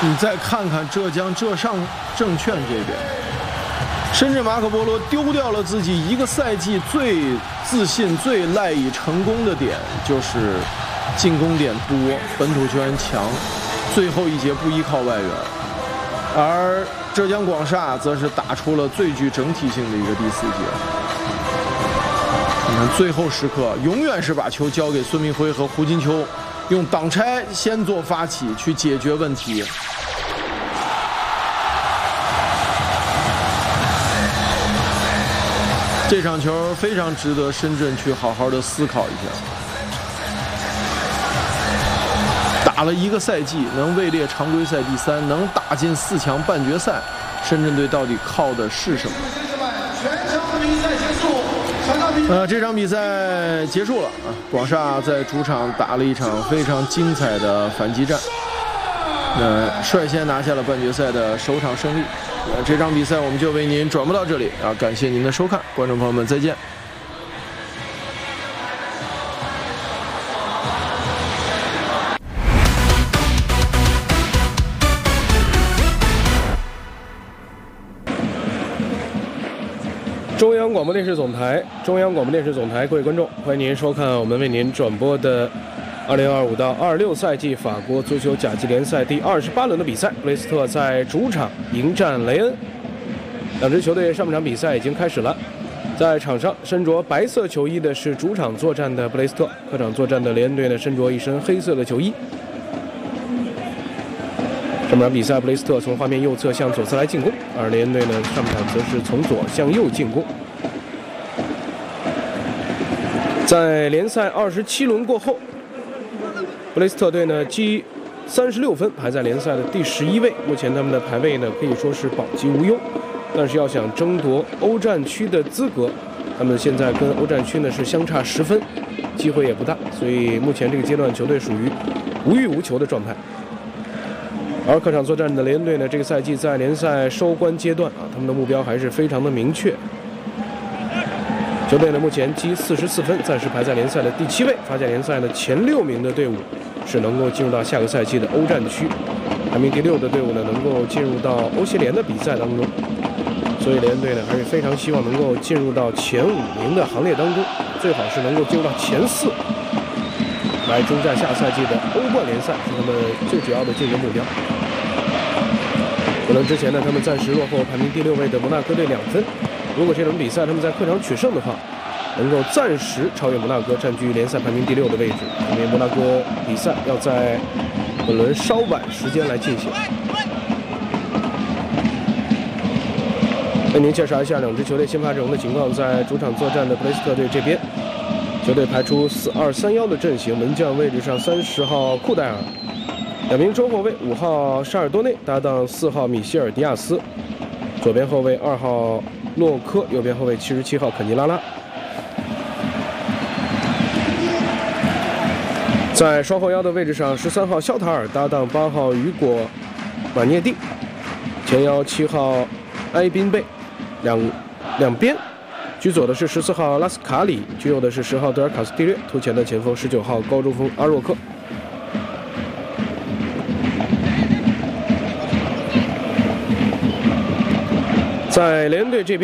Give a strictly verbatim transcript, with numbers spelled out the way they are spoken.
你再看看浙江浙上证券这边，深圳马可波罗丢掉了自己一个赛季最自信、最赖以成功的点，就是进攻点多，本土球员强，最后一节不依靠外援。而浙江广厦则是打出了最具整体性的一个第四节。你看最后时刻，永远是把球交给孙铭徽和胡金秋，用挡拆先做发起去解决问题。这场球非常值得深圳去好好的思考一下。打了一个赛季，能位列常规赛第三，能打进四强半决赛，深圳队到底靠的是什么？呃，这场比赛结束了啊，广厦在主场打了一场非常精彩的反击战，那率先拿下了半决赛的首场胜利。呃，这场比赛我们就为您转播到这里啊，感谢您的收看，观众朋友们再见。 中央广播电视总台，中央广播电视总台，各位观众，欢迎您收看我们为您转播的二零二五到二六赛季法国足球甲级联赛第二十八轮的比赛。布雷斯特在主场迎战雷恩，两支球队上半场比赛已经开始了。在场上身着白色球衣的是主场作战的布雷斯特，客场作战的雷恩队呢身着一身黑色的球衣。上半场比赛，布雷斯特从画面右侧向左侧来进攻，而雷恩队呢上半场则是从左向右进攻。在联赛二十七轮过后，布雷斯特队呢积三十六分，排在联赛的第十一位。目前他们的排位呢可以说是保级无忧，但是要想争夺欧战区的资格，他们现在跟欧战区呢是相差十分，机会也不大，所以目前这个阶段球队属于无欲无求的状态。而客场作战的雷恩队呢，这个赛季在联赛收官阶段啊，他们的目标还是非常的明确。球队呢目前积四十四分，暂时排在联赛的第七位。法甲联赛的前六名的队伍是能够进入到下个赛季的欧战区，排名第六的队伍呢能够进入到欧协联的比赛当中。所以雷恩队呢还是非常希望能够进入到前五名的行列当中，最好是能够进入到前四，来征战下赛季的欧冠联赛，是他们最主要的竞争目标。可能之前呢，他们暂时落后排名第六位的摩纳哥队两分。如果这轮比赛他们在客场取胜的话，能够暂时超越摩纳哥，占据联赛排名第六的位置。因为摩纳哥比赛要在本轮稍晚时间来进行。为您介绍一下两支球队先发阵容的情况。在主场作战的布雷斯特队这边，球队排出四二三一的阵型，门将位置上三十号库戴尔，两名中后卫五号沙尔多内搭档四号米歇尔迪亚斯，左边后卫二号洛科，右边后卫七十七号肯尼拉拉。在双后腰的位置上，十三号肖塔尔搭档八号雨果马涅蒂，前腰七号埃宾贝，两两边。居左的是十四号拉斯卡里，居右的是十号德尔卡斯蒂略，突前的前锋十九号高中锋阿若克。在雷恩队这边。